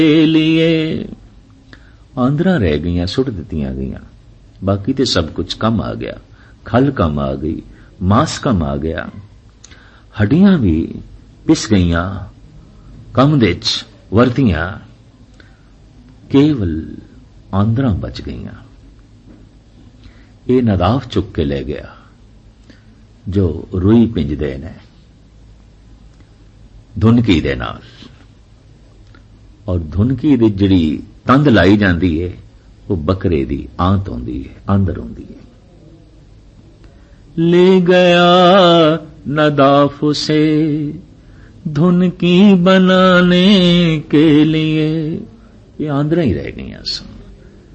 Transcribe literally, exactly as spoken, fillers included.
लिए ਆਂਦਰਾਂ ਰਹਿ ਗਈਆਂ, ਸੁੱਟ ਦਿੱਤੀਆਂ ਗਈਆਂ। ਬਾਕੀ ਤੇ ਸਭ ਕੁਝ ਕੰਮ ਆ ਗਿਆ। ਖਲ ਕੰਮ ਆ ਗਈ, ਮਾਸ ਕੰਮ ਆ ਗਿਆ, ਹੱਡੀਆਂ ਵੀ ਪਿਸ ਗਈਆਂ, ਕੰਮ ਦੇ ਚ ਵਰਤੀਆਂ, ਕੇਵਲ ਆਂਦਰਾਂ ਬਚ ਗਈਆਂ। ਇਹ ਨਦਾਫ ਚੁੱਕ ਕੇ ਲੈ ਗਿਆ ਜੋ ਰੂਈ ਪਿੰਜਦੇ ਨੇ ਧੁਨਕੀ ਦੇ ਨਾਲ, ਔਰ ਧੁਨਕੀ ਦੀ ਜਿਹੜੀ ਤੰਦ ਲਾਈ ਜਾਂਦੀ ਹੈ ਉਹ ਬੱਕਰੇ ਦੀ ਆਂਤ ਹੁੰਦੀ ਹੈ, ਅੰਦਰ ਹੁੰਦੀ ਹੈ। ले गया नदाफ उसे धुन की बनाने के लिए, ये आंदरा ही रह गई।